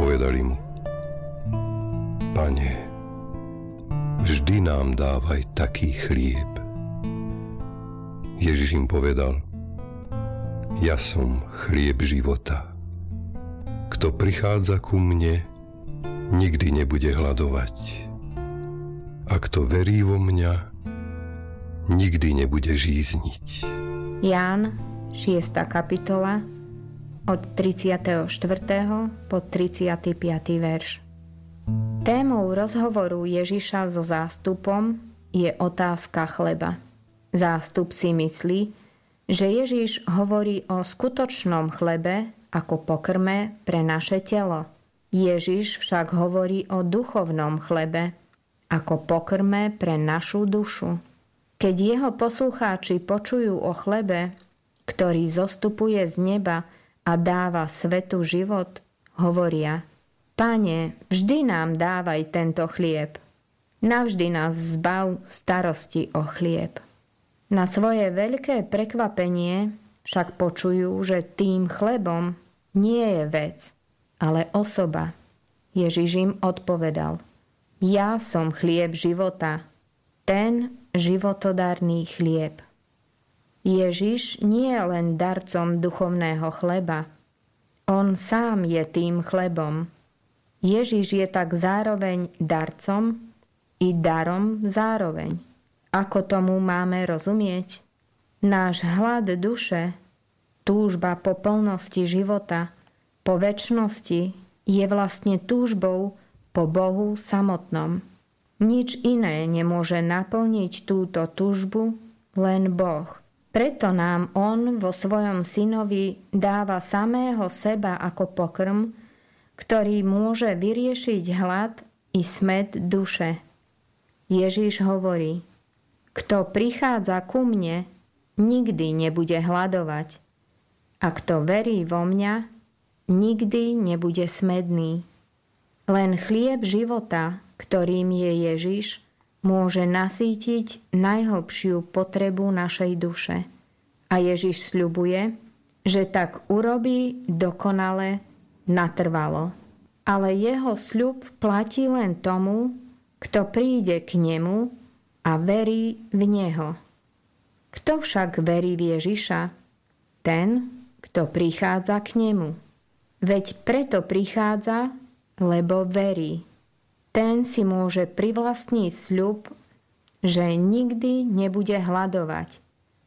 povedali mu: Pane, vždy nám dávaj taký chlieb. Ježiš im povedal: Ja som chlieb života. Kto prichádza ku mne, nikdy nebude hladovať. A kto verí vo mňa, nikdy nebude žízniť. Ján, 6. kapitola, od 34. po 35. verš. Témou rozhovoru Ježiša so zástupom je otázka chleba. Zástup si myslí, že Ježiš hovorí o skutočnom chlebe ako pokrme pre naše telo. Ježiš však hovorí o duchovnom chlebe ako pokrme pre našu dušu. Keď jeho poslucháči počujú o chlebe, ktorý zostupuje z neba a dáva svetu život, hovoria: Pane, vždy nám dávaj tento chlieb. Navždy nás zbav starosti o chlieb. Na svoje veľké prekvapenie však počujú, že tým chlebom nie je vec, ale osoba. Ježiš im odpovedal: Ja som chlieb života, ten životodarný chlieb. Ježiš nie je len darcom duchovného chleba. On sám je tým chlebom. Ježiš je tak zároveň darcom i darom zároveň. Ako tomu máme rozumieť? Náš hlad duše, túžba po plnosti života, po večnosti je vlastne túžbou po Bohu samotnom. Nič iné nemôže naplniť túto túžbu, len Boh. Preto nám On vo svojom synovi dáva samého seba ako pokrm, ktorý môže vyriešiť hlad i smäd duše. Ježiš hovorí: Kto prichádza ku mne, nikdy nebude hladovať. A kto verí vo mňa, nikdy nebude smedný. Len chlieb života, ktorým je Ježiš, môže nasýtiť najhlbšiu potrebu našej duše. A Ježiš sľubuje, že tak urobí dokonale, natrvalo. Ale jeho sľub platí len tomu, kto príde k nemu a verí v neho. Kto však verí v Ježiša? Ten, kto prichádza k nemu. Veď preto prichádza, lebo verí. Ten si môže privlastniť sľub, že nikdy nebude hladovať,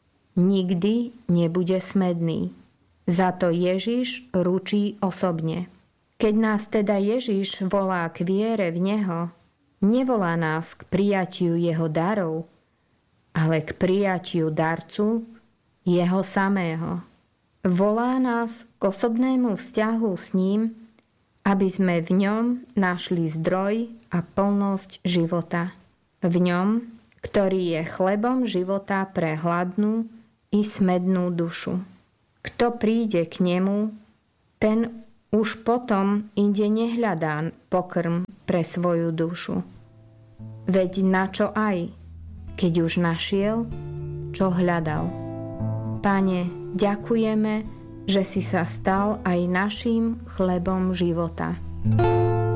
nikdy nebude smedný. Za to Ježiš ručí osobne. Keď nás teda Ježiš volá k viere v Neho, nevolá nás k prijatiu Jeho darov, ale k prijatiu darcu Jeho samého. Volá nás k osobnému vzťahu s ním, aby sme v ňom našli zdroj a plnosť života. V ňom, ktorý je chlebom života pre hladnú i smednú dušu. Kto príde k nemu, ten už potom inde nehľadá pokrm pre svoju dušu. Veď na čo aj, keď už našiel, čo hľadal. Pane, ďakujeme, že si sa stal aj naším chlebom života.